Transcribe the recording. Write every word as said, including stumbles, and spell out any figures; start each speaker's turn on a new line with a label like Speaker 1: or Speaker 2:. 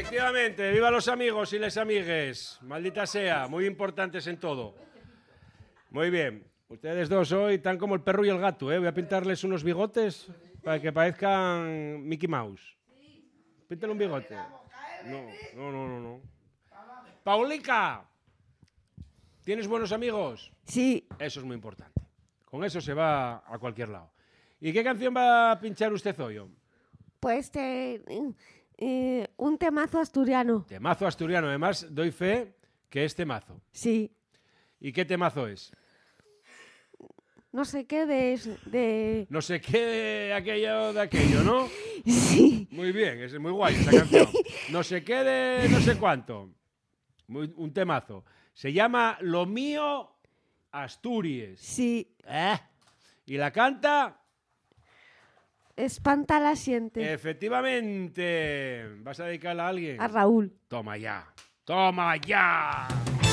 Speaker 1: Efectivamente, viva los amigos y les amigues. Maldita sea, muy importantes en todo. Muy bien. Ustedes dos hoy están como el perro y el gato, ¿eh? Voy a pintarles unos bigotes para que parezcan Mickey Mouse. Píntale un bigote. No, no, no, no, no. Paulica, ¿tienes buenos amigos?
Speaker 2: Sí.
Speaker 1: Eso es muy importante. Con eso se va a cualquier lado. ¿Y qué canción va a pinchar usted hoy?
Speaker 2: Pues eh, eh, un temazo asturiano.
Speaker 1: Temazo asturiano. Además, doy fe que es temazo.
Speaker 2: Sí.
Speaker 1: ¿Y qué temazo es?
Speaker 2: No sé qué de... de...
Speaker 1: No sé qué de aquello de aquello, ¿no?
Speaker 2: Sí.
Speaker 1: Muy bien, es muy guay esa canción. No sé qué de no sé cuánto. Muy, un temazo. Se llama Lo mío Asturias.
Speaker 2: Sí.
Speaker 1: ¿Eh? ¿Y la canta?
Speaker 2: Espanta la siente.
Speaker 1: Efectivamente. ¿Vas a dedicarla a alguien?
Speaker 2: A Raúl.
Speaker 1: Toma ya. Toma ya.